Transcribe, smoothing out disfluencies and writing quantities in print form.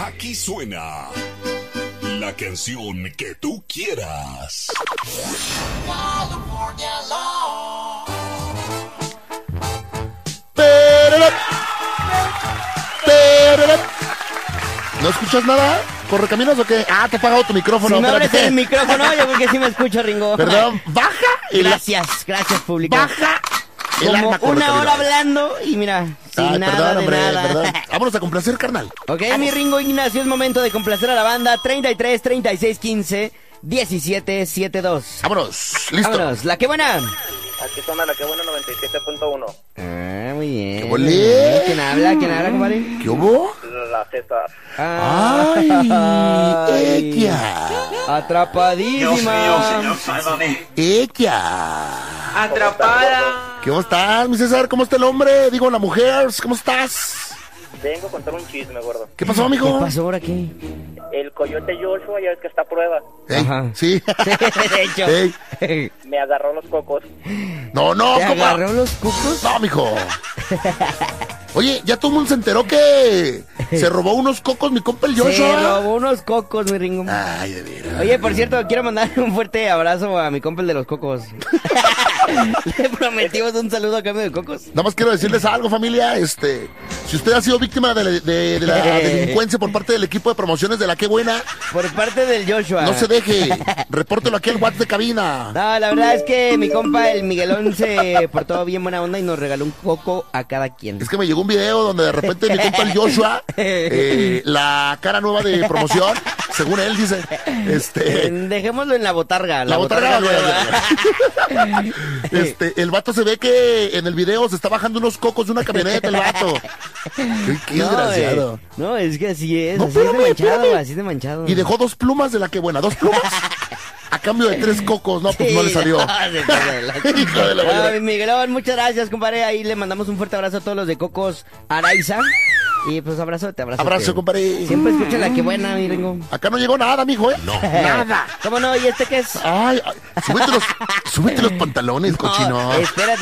Aquí suena la canción que tú quieras. ¿No escuchas nada? ¿Correcaminos o qué? Ah, te he apagado tu micrófono. Si me abres el micrófono, yo creo que sí me escucho, Ringo. Perdón, baja. Gracias, público. Baja. Como una hora hablando y mira, sin nada perdón, de hombre, nada. perdón. Vámonos a complacer, carnal. Ok, mi Ringo Ignacio, es momento de complacer a la banda 33 36 15 17 72. Vámonos, listo. Vámonos, la que buena. Aquí suena la que buena 97.1. Ah, muy bien. ¿Qué bolé? ¿Quién habla, compadre? ¿Qué hubo? La César. ¡Ay! ¡Ella! Atrapadísima. ¡Ella! Atrapada. ¿Cómo estás, mi César? ¿Cómo está el hombre? Digo, la mujer. ¿Cómo estás? Vengo a contar un chisme, gordo. ¿Qué pasó, amigo? ¿Qué pasó ahora qué? El coyote Joshua, ya ves que está a prueba. Ey, Ajá. sí. De hecho. Ey. Me agarró los cocos. No, ¿Te ¿cómo? agarró los cucos? No, mijo. Oye, ya todo el mundo se enteró que se robó unos cocos mi compa el Se Joshua. robó unos cocos, mi Ringo. Ay, de veras. Oye, por cierto, quiero mandar un fuerte abrazo a mi compa el de los cocos. Le prometimos un saludo a cambio de cocos. Nada más quiero decirles algo, familia. Si usted ha sido víctima de la delincuencia por parte del equipo de promociones de La Qué Buena, Por parte del Joshua. no se deje. Repórtelo aquí al WhatsApp de cabina. No, la verdad es que mi compa el Miguelón se portó bien buena onda y nos regaló un coco a cada quien. Es que me llegó un video donde de repente mi compa el Joshua, la cara nueva de promoción, según él dice, Dejémoslo en la botarga. la botarga nueva. el vato se ve que en el video se está bajando unos cocos de una camioneta, el vato. Qué desgraciado. No, es que así es. No, así es de espérame, manchado, espérame. así es de manchado. Y dejó 2 plumas de La Qué Buena, 2 plumas. A cambio de 3 cocos, no, pues no le salió. Hijo de la madre. Miguelón, muchas gracias, compadre. Ahí le mandamos un fuerte abrazo a todos los de Cocos Araiza. Y pues abrazote. Abrazo, compadre. Siempre escucha La Qué Buena, mi Ringo. Acá no llegó nada, mijo, ¿eh? No, nada. ¿Cómo no? ¿Y este qué es? Ay, súbete los pantalones, cochino. Espérate.